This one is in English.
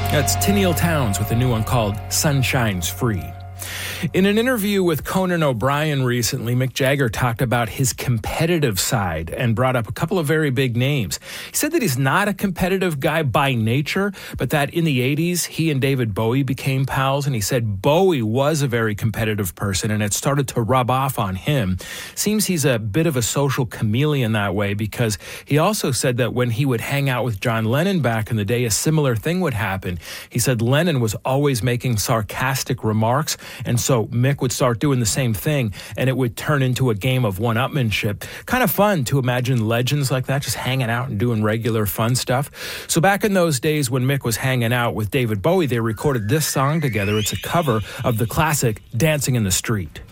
That's Tenniel Townes with a new one called Sun Shines Free. In an interview with Conan O'Brien recently, Mick Jagger talked about his competitive side and brought up a couple of very big names. He said that he's not a competitive guy by nature, but that in the 80s, he and David Bowie became pals, and he said Bowie was a very competitive person, and it started to rub off on him. Seems he's a bit of a social chameleon that way, because he also said that when he would hang out with John Lennon back in the day, a similar thing would happen. He said Lennon was always making sarcastic remarks, and so Mick would start doing the same thing, and it would turn into a game of one-upmanship. Kind of fun to imagine legends like that just hanging out and doing regular fun stuff. So back in those days when Mick was hanging out with David Bowie, they recorded this song together. It's a cover of the classic Dancing in the Street.